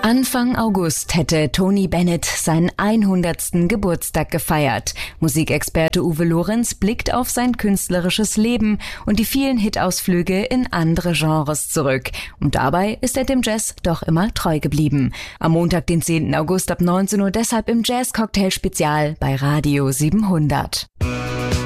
Anfang August hätte Tony Bennett seinen 100. Geburtstag gefeiert. Musikexperte Uwe Lorenz blickt auf sein künstlerisches Leben und die vielen Hitausflüge in andere Genres zurück. Und dabei ist er dem Jazz doch immer treu geblieben. Am Montag, den 10. August ab 19 Uhr deshalb im Jazz-Cocktail-Spezial bei Radio 700.